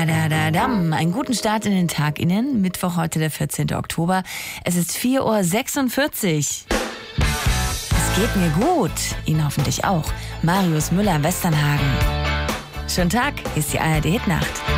Dam. Einen guten Start in den Tag Ihnen. Mittwoch, heute der 14. Oktober. Es ist 4:46 Uhr. Es geht mir gut. Ihnen hoffentlich auch. Marius Müller, Westernhagen. Schönen Tag, hier ist die ARD Hitnacht.